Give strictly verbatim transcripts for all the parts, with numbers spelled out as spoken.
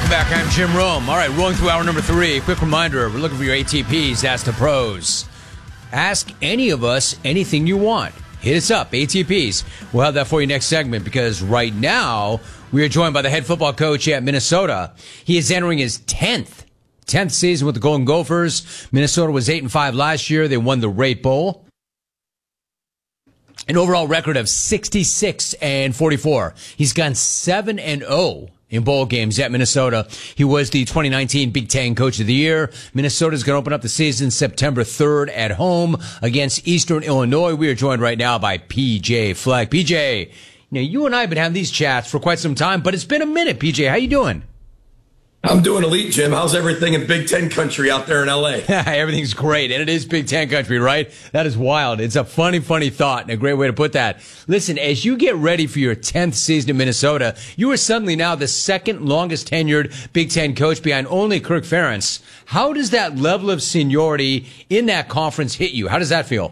Welcome back. I'm Jim Rome. All right, rolling through hour number three. Quick reminder, we're looking for your A T Ps. Ask the pros. Ask any of us anything you want. Hit us up, A T Ps. We'll have that for you next segment because right now we are joined by the head football coach at Minnesota. He is entering his tenth, tenth season with the Golden Gophers. Minnesota was eight and five last year. They won the Rate Bowl. An overall record of sixty-six and forty-four. He's gone seven and oh in bowl games at Minnesota. He was the twenty nineteen Big Ten Coach of the Year. Minnesota's going to open up the season September third at home against Eastern Illinois. We are joined right now by P J Fleck. P J, now you and I have been having these chats for quite some time, but it's been a minute. P J, how you doing? I'm doing elite, Jim. How's everything in Big Ten country out there in L A? Everything's great, and it is Big Ten country, right? That is wild. It's a funny, funny thought and a great way to put that. Listen, as you get ready for your tenth season in Minnesota, you are suddenly now the second longest tenured Big Ten coach behind only Kirk Ferentz. How does that level of seniority in that conference hit you? How does that feel?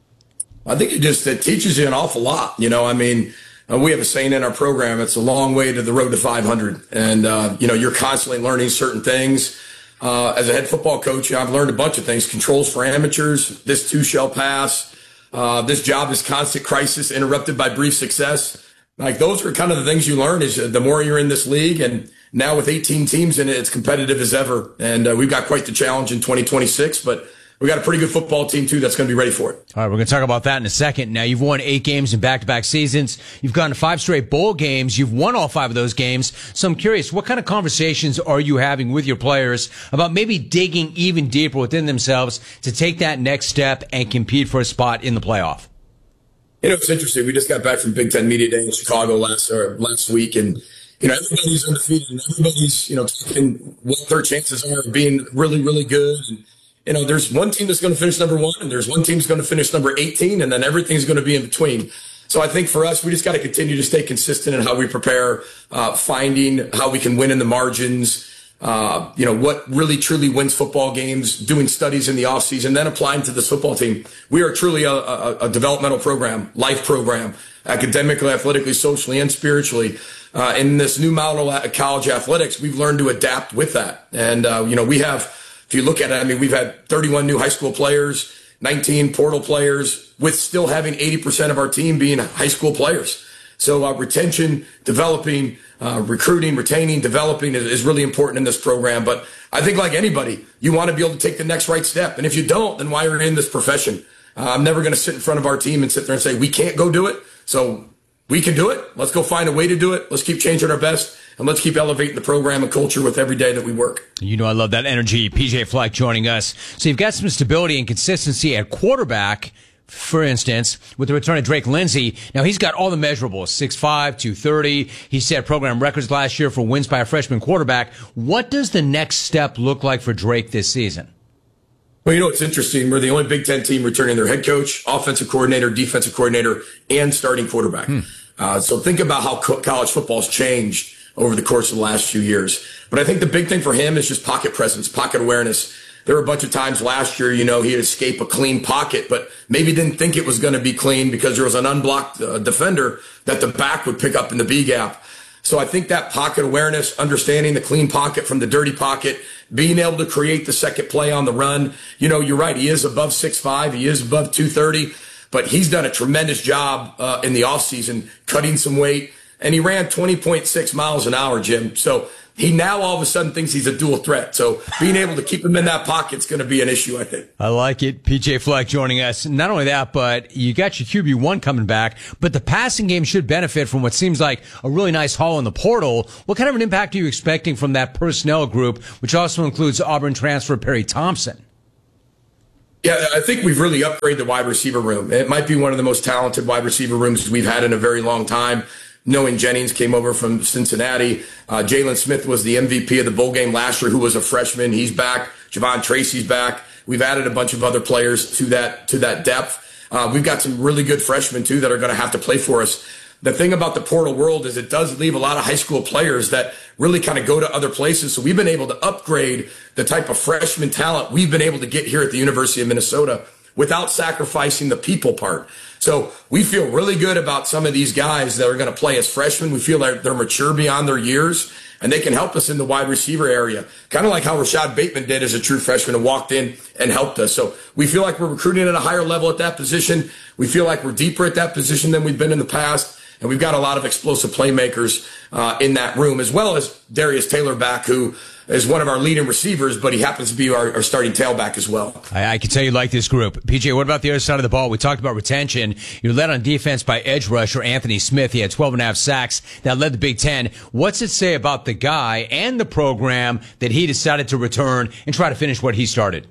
I think it just it teaches you an awful lot. You know, I mean, Uh, we have a saying in our program, it's a long way to the road to five hundred. And, uh, you know, you're constantly learning certain things. Uh, as a head football coach, I've learned a bunch of things. Controls for amateurs, this too shall pass. Uh, this job is constant crisis interrupted by brief success. Like those are kind of the things you learn is the more you're in this league. And now with eighteen teams in it, it's competitive as ever. And uh, we've got quite the challenge in twenty twenty-six, but we got a pretty good football team, too, that's going to be ready for it. All right, we're going to talk about that in a second. Now, you've won eight games in back-to-back seasons. You've gone to five straight bowl games. You've won all five of those games. So I'm curious, what kind of conversations are you having with your players about maybe digging even deeper within themselves to take that next step and compete for a spot in the playoff? You know, it's interesting. We just got back from Big Ten Media Day in Chicago last or last week, and you know, everybody's undefeated, and everybody's, you know, talking what their chances are of being really, really good. And you know, there's one team that's going to finish number one, and there's one team that's going to finish number eighteen, and then everything's going to be in between. So I think for us, we just got to continue to stay consistent in how we prepare, uh, finding how we can win in the margins, uh, you know, what really truly wins football games, doing studies in the offseason, then applying to this football team. We are truly a, a, a developmental program, life program, academically, athletically, socially, and spiritually. Uh, in this new model at college athletics, we've learned to adapt with that. And, uh, you know, we have, if you look at it, I mean, we've had thirty-one new high school players, nineteen portal players, with still having eighty percent of our team being high school players. So uh, retention, developing, uh, recruiting, retaining, developing is, is really important in this program. But I think like anybody, you want to be able to take the next right step. And if you don't, then why are you in this profession? Uh, I'm never going to sit in front of our team and sit there and say, we can't go do it. So we can do it. Let's go find a way to do it. Let's keep changing our best. And let's keep elevating the program and culture with every day that we work. You know I love that energy. P J Fleck joining us. So you've got some stability and consistency at quarterback, for instance, with the return of Drake Lindsay. Now, he's got all the measurables, six five, two thirty. He set program records last year for wins by a freshman quarterback. What does the next step look like for Drake this season? Well, you know, it's interesting. We're the only Big Ten team returning their head coach, offensive coordinator, defensive coordinator, and starting quarterback. Hmm. Uh, so think about how co- college football's changed over the course of the last few years. But I think the big thing for him is just pocket presence, pocket awareness. There were a bunch of times last year, you know, he'd escape a clean pocket, but maybe didn't think it was going to be clean because there was an unblocked uh, defender that the back would pick up in the B gap. So I think that pocket awareness, understanding the clean pocket from the dirty pocket, being able to create the second play on the run. You know, you're right. He is above six five. He is above two thirty, but he's done a tremendous job uh, in the offseason, cutting some weight. And he ran twenty point six miles an hour, Jim. So he now all of a sudden thinks he's a dual threat. So being able to keep him in that pocket is going to be an issue, I think. I like it. P J Fleck joining us. Not only that, but you got your Q B one coming back, but the passing game should benefit from what seems like a really nice haul in the portal. What kind of an impact are you expecting from that personnel group, which also includes Auburn transfer Perry Thompson? Yeah, I think we've really upgraded the wide receiver room. It might be one of the most talented wide receiver rooms we've had in a very long time. Knowing Jennings came over from Cincinnati. Uh, Jalen Smith was the M V P of the bowl game last year, who was a freshman. He's back. Javon Tracy's back. We've added a bunch of other players to that to that depth. Uh, we've got some really good freshmen, too, that are going to have to play for us. The thing about the portal world is it does leave a lot of high school players that really kind of go to other places. So we've been able to upgrade the type of freshman talent we've been able to get here at the University of Minnesota without sacrificing the people part. So we feel really good about some of these guys that are going to play as freshmen. We feel like they're mature beyond their years. and they can help us in the wide receiver area, kind of like how Rashad Bateman did as a true freshman and walked in and helped us. So we feel like we're recruiting at a higher level at that position. We feel like we're deeper at that position than we've been in the past. And we've got a lot of explosive playmakers uh, in that room, as well as Darius Taylor back, who is one of our leading receivers, but he happens to be our, our starting tailback as well. I, I can tell you like this group. P J, what about the other side of the ball? We talked about retention. You're led on defense by edge rusher Anthony Smith. He had twelve and a half sacks. That led the Big Ten. What's it say about the guy and the program that he decided to return and try to finish what he started?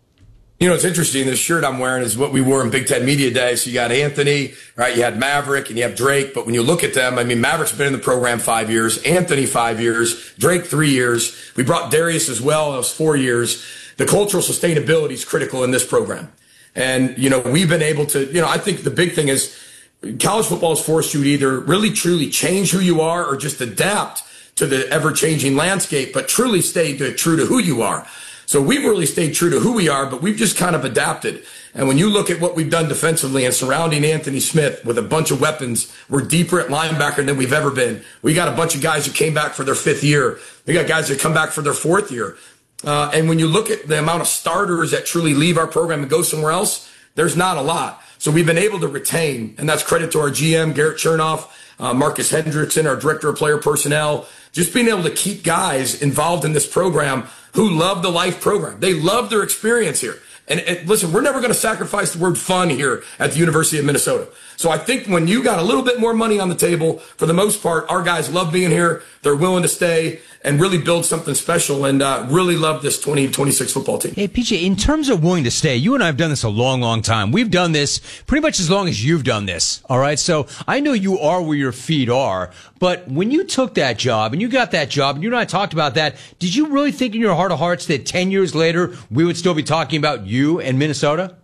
You know, it's interesting. This shirt I'm wearing is what we wore in Big Ten Media Day. So you got Anthony, right? You had Maverick and you have Drake. But when you look at them, I mean, Maverick's been in the program five years, Anthony five years, Drake three years. We brought Darius as well. That was four years. The cultural sustainability is critical in this program. And, you know, we've been able to, you know, I think the big thing is college football has forced you to either really truly change who you are or just adapt to the ever-changing landscape, but truly stay to, true to who you are. So we've really stayed true to who we are, but we've just kind of adapted. And when you look at what we've done defensively and surrounding Anthony Smith with a bunch of weapons, we're deeper at linebacker than we've ever been. We got a bunch of guys who came back for their fifth year. We got guys that come back for their fourth year. Uh, and when you look at the amount of starters that truly leave our program and go somewhere else, there's not a lot. So we've been able to retain, and that's credit to our G M, Garrett Chernoff, uh, Marcus Hendrickson, our director of player personnel, just being able to keep guys involved in this program who love the life program. They love their experience here. And, and listen, we're never going to sacrifice the word fun here at the University of Minnesota. So I think when you got a little bit more money on the table, for the most part, our guys love being here. They're willing to stay and really build something special, and uh, really love this twenty twenty-six football team. Hey, P J, in terms of willing to stay, you and I have done this a long, long time. We've done this pretty much as long as you've done this, all right? So I know you are where your feet are, but when you took that job and you got that job, and you and I talked about that, did you really think in your heart of hearts that ten years later we would still be talking about you and Minnesota?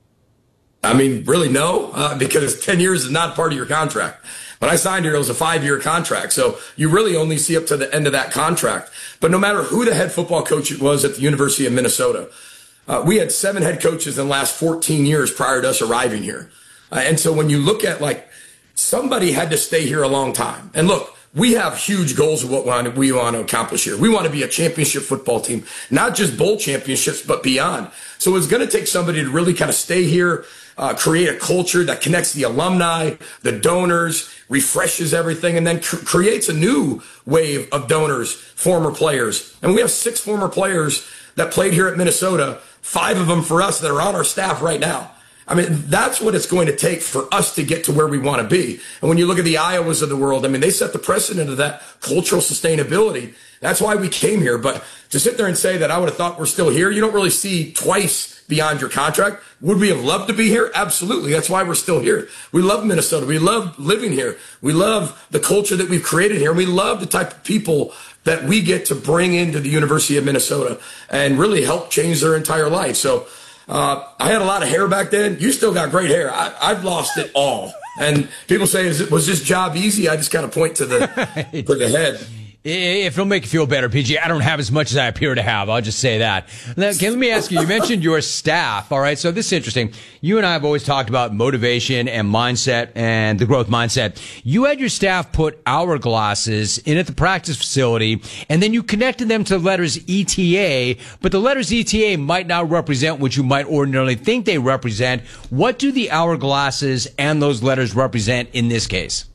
I mean, really, no, uh, because ten years is not part of your contract. When I signed here, it was a five-year contract. So you really only see up to the end of that contract. But no matter who the head football coach it was at the University of Minnesota, uh, we had seven head coaches in the last fourteen years prior to us arriving here. Uh, and so when you look at, like, somebody had to stay here a long time. And look, we have huge goals of what we want to accomplish here. We want to be a championship football team, not just bowl championships, but beyond. So it's going to take somebody to really kind of stay here, uh, create a culture that connects the alumni, the donors, refreshes everything, and then cr- creates a new wave of donors, former players. And we have six former players that played here at Minnesota, five of them for us that are on our staff right now. I mean, that's what it's going to take for us to get to where we want to be. And when you look at the Iowas of the world, I mean, they set the precedent of that cultural sustainability. That's why we came here. But to sit there and say that I would have thought we're still here, you don't really see twice beyond your contract. Would we have loved to be here? Absolutely. That's why we're still here. We love Minnesota. We love living here. We love the culture that we've created here. We love the type of people that we get to bring into the University of Minnesota and really help change their entire life. So, Uh, I had a lot of hair back then. You still got great hair. I, I've lost it all. And people say, "Is it was this job easy?" I just kind of point to the to the head. If it'll make you feel better, P J, I don't have as much as I appear to have. I'll just say that. Now, okay, let me ask you, you mentioned your staff, all right? So this is interesting. You and I have always talked about motivation and mindset and the growth mindset. You had your staff put hourglasses in at the practice facility, and then you connected them to the letters E T A, but the letters E T A might not represent what you might ordinarily think they represent. What do the hourglasses and those letters represent in this case?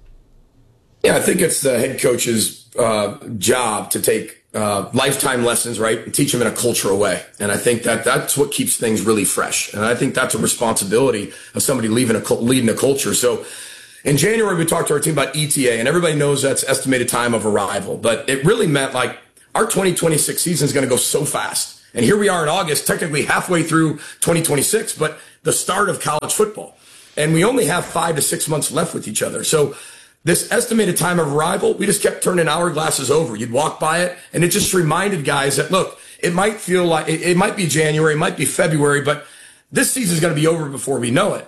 Yeah, I think it's the head coach's uh, job to take uh, lifetime lessons, right, and teach them in a cultural way. And I think that that's what keeps things really fresh. And I think that's a responsibility of somebody leaving a, leading a culture. So in January, we talked to our team about E T A, and everybody knows that's estimated time of arrival. But it really meant, like, our twenty twenty-six season is going to go so fast. And here we are in August, technically halfway through twenty twenty-six, but the start of college football. And we only have five to six months left with each other. So this estimated time of arrival, we just kept turning hourglasses over. You'd walk by it, and it just reminded guys that, look, it might feel like, it, it might be January, it might be February, but this season is going to be over before we know it.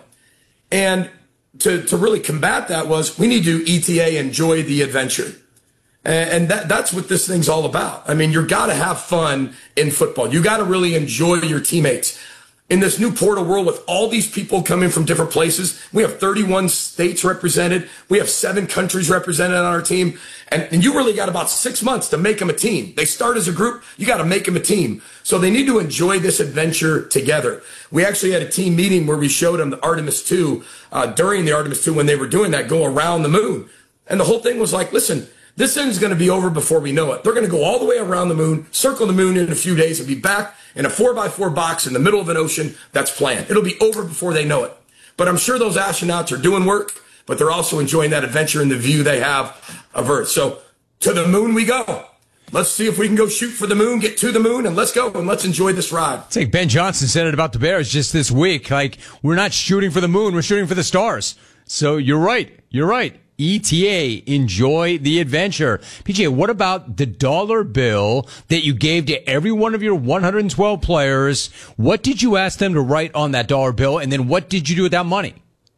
And to, to really combat that was, we need to E T A, enjoy the adventure. And, and that, that's what this thing's all about. I mean, you got to have fun in football. You got to really enjoy your teammates. in this new portal world with all these people coming from different places. We have thirty-one states represented. We have seven countries represented on our team. And, and you really got about six months to make them a team. They start as a group. You got to make them a team. So they need to enjoy this adventure together. We actually had a team meeting where we showed them the Artemis two uh, during the Artemis two when they were doing that, go around the moon. And the whole thing was like, listen, this thing's going to be over before we know it. They're going to go all the way around the moon, circle the moon in a few days, and be back in a four by four box in the middle of an ocean that's planned. It'll be over before they know it. But I'm sure those astronauts are doing work, but they're also enjoying that adventure and the view they have of Earth. So to the moon we go. Let's see if we can go shoot for the moon, get to the moon, and let's go, and let's enjoy this ride. It's like Ben Johnson said it about the Bears just this week. Like, we're not shooting for the moon, we're shooting for the stars. So you're right. You're right. E T A, enjoy the adventure. P J, what about the dollar bill that you gave to every one of your one hundred twelve players? What did you ask them to write on that dollar bill? And then what did you do with that money?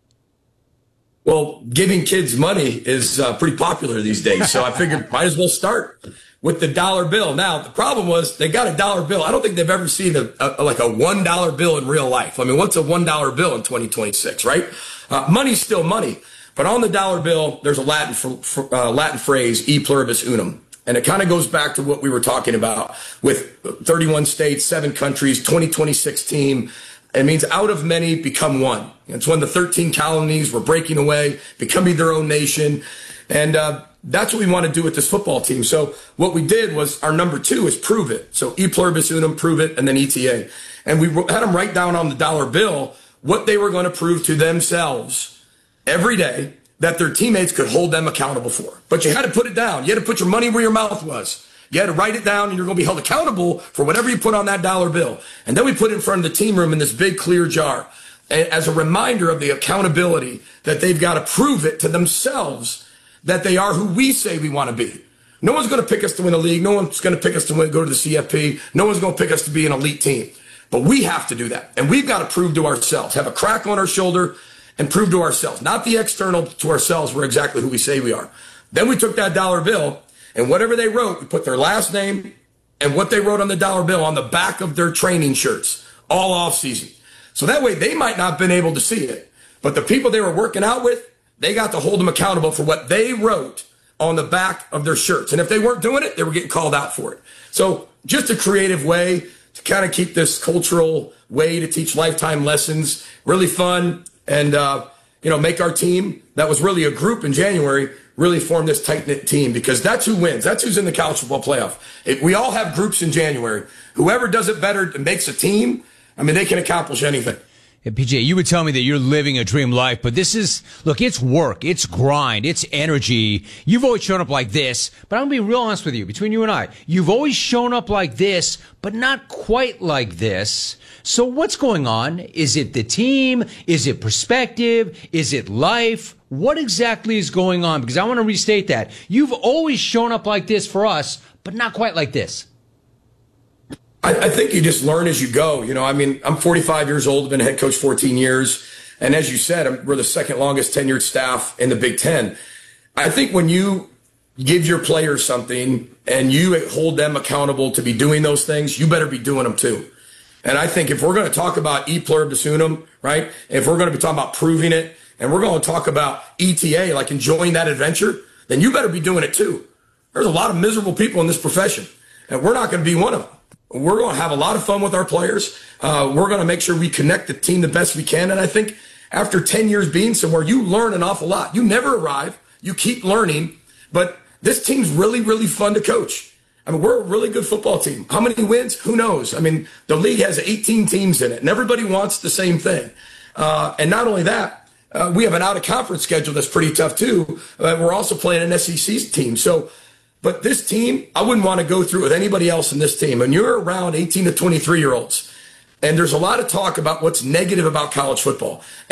Well, giving kids money is uh, pretty popular these days. So I figured might as well start with the dollar bill. Now, the problem was they got a dollar bill. I don't think they've ever seen a, a like a one dollar bill in real life. I mean, what's a one dollar bill in twenty twenty-six, right? Uh, money's still money. But on the dollar bill, there's a Latin for, uh, Latin phrase, e pluribus unum. And it kind of goes back to what we were talking about with thirty-one states, seven countries, twenty twenty-six team. It means out of many become one. It's when the thirteen colonies were breaking away, becoming their own nation. And uh, that's what we want to do with this football team. So what we did was our number two is prove it. So e pluribus unum, prove it, and then E T A. And we had them write down on the dollar bill what they were going to prove to themselves every day that their teammates could hold them accountable for. But you had to put it down. You had to put your money where your mouth was. You had to write it down, and you're going to be held accountable for whatever you put on that dollar bill. And then we put it in front of the team room in this big clear jar as a reminder of the accountability that they've got to prove it to themselves that they are who we say we want to be. No one's going to pick us to win the league. No one's going to pick us to win, go to the C F P. No one's going to pick us to be an elite team. But we have to do that. And we've got to prove to ourselves, have a crack on our shoulder, and prove to ourselves, not the external, to ourselves, we're exactly who we say we are. Then we took that dollar bill, and whatever they wrote, we put their last name and what they wrote on the dollar bill on the back of their training shirts all off season. So that way they might not have been able to see it, but the people they were working out with, they got to hold them accountable for what they wrote on the back of their shirts. And if they weren't doing it, they were getting called out for it. So just a creative way to kind of keep this cultural way to teach lifetime lessons, really fun. And, uh, you know, make our team, that was really a group in January, really form this tight-knit team, because that's who wins. That's who's in the college football playoff. If we all have groups in January. Whoever does it better and makes a team, I mean, they can accomplish anything. Hey, P J, you would tell me that you're living a dream life, but this is, look, it's work, it's grind, it's energy. You've always shown up like this, but I'm going to be real honest with you, between you and I. You've always shown up like this, but not quite like this. So what's going on? Is it the team? Is it perspective? Is it life? What exactly is going on? Because I want to restate that. You've always shown up like this for us, but not quite like this. I, I think you just learn as you go. You know, I mean, I'm forty-five years old, I've been a head coach fourteen years. And as you said, I'm, we're the second longest tenured staff in the Big Ten. I think when you give your players something and you hold them accountable to be doing those things, you better be doing them too. And I think if we're going to talk about e pluribus unum, right, if we're going to be talking about proving it, and we're going to talk about E T A, like enjoying that adventure, then you better be doing it too. There's a lot of miserable people in this profession, and we're not going to be one of them. We're going to have a lot of fun with our players. Uh, we're going to make sure we connect the team the best we can. And I think after ten years being somewhere, you learn an awful lot. You never arrive. You keep learning. But this team's really, really fun to coach. I mean, we're a really good football team. How many wins? Who knows? I mean, the league has eighteen teams in it, and everybody wants the same thing. Uh, and not only that, uh, we have an out-of-conference schedule that's pretty tough, too. Uh, we're also playing an S E C team. So, but this team, I wouldn't want to go through with anybody else in this team. And you're around eighteen to twenty-three-year-olds, and there's a lot of talk about what's negative about college football.